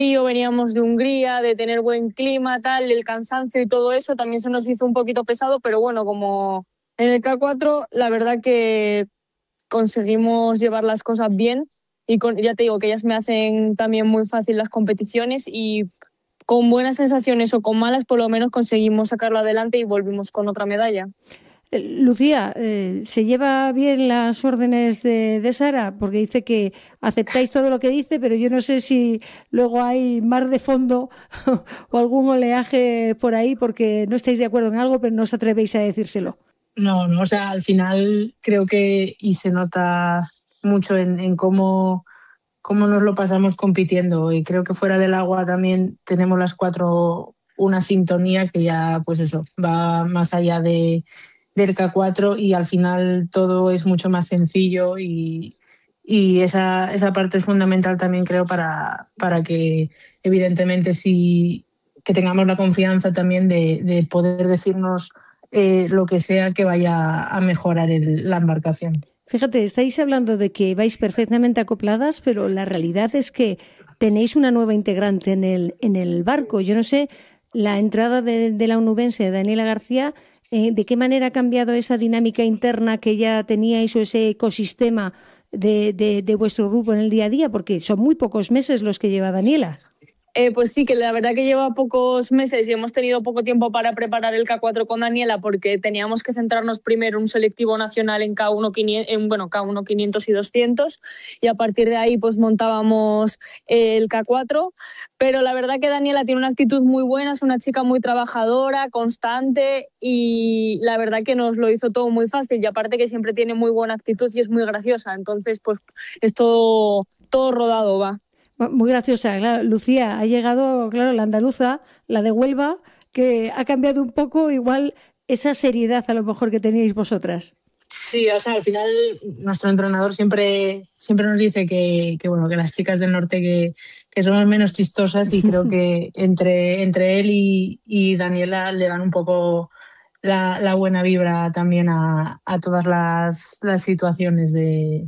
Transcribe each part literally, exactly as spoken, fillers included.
frío, veníamos de Hungría, de tener buen clima, tal, el cansancio y todo eso también se nos hizo un poquito pesado, pero bueno, como en el K cuatro, la verdad que conseguimos llevar las cosas bien y con, ya te digo que ellas me hacen también muy fácil las competiciones y con buenas sensaciones o con malas, por lo menos conseguimos sacarlo adelante y volvimos con otra medalla. Lucía, eh, ¿se lleva bien las órdenes de, de Sara? Porque dice que aceptáis todo lo que dice, pero yo no sé si luego hay mar de fondo o algún oleaje por ahí porque no estáis de acuerdo en algo, pero no os atrevéis a decírselo. No, no, o sea, al final creo que y se nota mucho en, en cómo, cómo nos lo pasamos compitiendo, y creo que fuera del agua también tenemos las cuatro una sintonía que ya, pues eso, va más allá de, del K cuatro, y al final todo es mucho más sencillo, y, y esa, esa parte es fundamental también, creo, para, para que evidentemente sí que tengamos la confianza también de, de poder decirnos Eh, lo que sea que vaya a mejorar el, la embarcación. Fíjate, estáis hablando de que vais perfectamente acopladas, pero la realidad es que tenéis una nueva integrante en el, en el barco. Yo no sé, la entrada de, de la onubense, Daniela García, eh, ¿de qué manera ha cambiado esa dinámica interna que ya teníais o ese ecosistema de, de, de vuestro grupo en el día a día? Porque son muy pocos meses los que lleva Daniela. Eh, pues sí, que la verdad que lleva pocos meses y hemos tenido poco tiempo para preparar el K cuatro con Daniela porque teníamos que centrarnos primero en un selectivo nacional en K uno, quinientos, en, bueno, K uno, quinientos y doscientos, y a partir de ahí pues montábamos el K cuatro, pero la verdad que Daniela tiene una actitud muy buena, es una chica muy trabajadora, constante, y la verdad que nos lo hizo todo muy fácil, y aparte que siempre tiene muy buena actitud y es muy graciosa, entonces pues es todo, todo rodado va. Muy graciosa, claro. Lucía, ha llegado, claro, la andaluza, la de Huelva, que ha cambiado un poco igual esa seriedad a lo mejor que teníais vosotras. Sí, o sea, al final nuestro entrenador siempre, siempre nos dice que, que, bueno, que las chicas del norte que, que somos menos chistosas, y creo que entre, entre él y, y Daniela le dan un poco la, la buena vibra también a, a todas las, las situaciones de,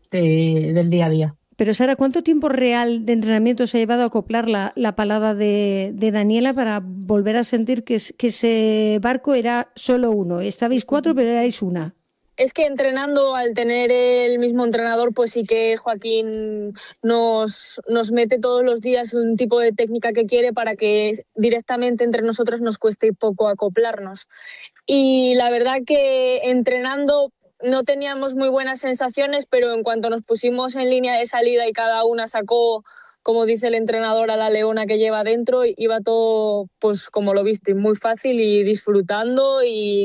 de, del día a día. Pero Sara, ¿cuánto tiempo real de entrenamiento se ha llevado a acoplar la, la palada de, de Daniela para volver a sentir que, que ese barco era solo uno? Estabais cuatro, pero erais una. Es que entrenando, al tener el mismo entrenador, pues sí que Joaquín nos, nos mete todos los días un tipo de técnica que quiere para que directamente entre nosotros nos cueste poco acoplarnos. Y la verdad que entrenando no teníamos muy buenas sensaciones, pero en cuanto nos pusimos en línea de salida y cada una sacó, como dice el entrenador, a la leona que lleva dentro, iba todo, pues como lo viste, muy fácil y disfrutando y...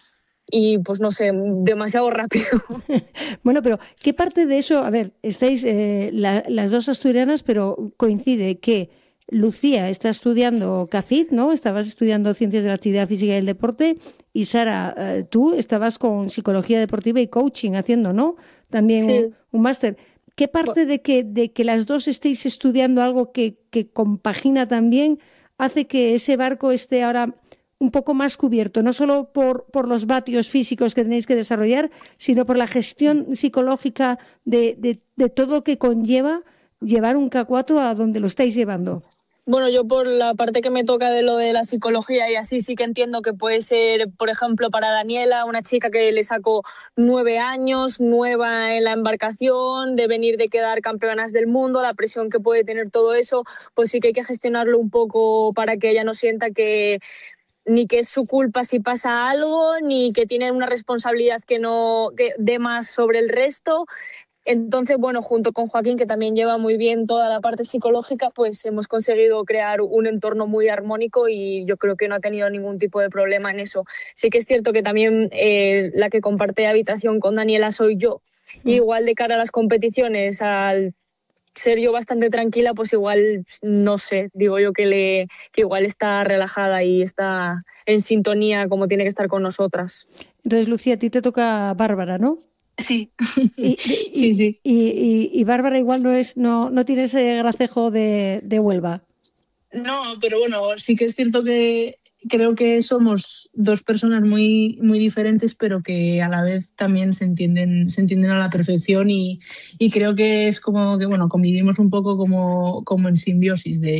y pues no sé, demasiado rápido. Bueno, pero ¿qué parte de eso? A ver, estáis eh, la, las dos asturianas, pero coincide que Lucía está estudiando C A F I D, ¿no? Estabas estudiando Ciencias de la Actividad Física y el Deporte, y Sara, eh, tú estabas con Psicología Deportiva y Coaching haciendo, ¿no? También sí. un, un máster. ¿Qué parte de que, de que las dos estéis estudiando algo que, que compagina también hace que ese barco esté ahora un poco más cubierto, no solo por, por los vatios físicos que tenéis que desarrollar, sino por la gestión psicológica de, de, de todo lo que conlleva llevar un K cuatro a donde lo estáis llevando? Bueno, yo por la parte que me toca de lo de la psicología y así, sí que entiendo que puede ser, por ejemplo, para Daniela, una chica que le sacó nueve años, nueva en la embarcación, de venir de quedar campeonas del mundo, la presión que puede tener todo eso, pues sí que hay que gestionarlo un poco para que ella no sienta que ni que es su culpa si pasa algo, ni que tiene una responsabilidad que no que dé más sobre el resto. Entonces, bueno, junto con Joaquín, que también lleva muy bien toda la parte psicológica, pues hemos conseguido crear un entorno muy armónico y yo creo que no ha tenido ningún tipo de problema en eso. Sí que es cierto que también eh, la que comparte habitación con Daniela soy yo. Mm. Igual de cara a las competiciones, al ser yo bastante tranquila, pues igual, no sé, digo yo que, le, que igual está relajada y está en sintonía como tiene que estar con nosotras. Entonces, Lucía, a ti te toca Bárbara, ¿no? Sí, y, y, sí, sí. Y, y, y Bárbara igual no es, no, no tiene ese gracejo de, de Huelva. No, pero bueno, sí que es cierto que creo que somos dos personas muy, muy diferentes, pero que a la vez también se entienden, se entienden a la perfección, y, y creo que es como que, bueno, convivimos un poco como, como en simbiosis de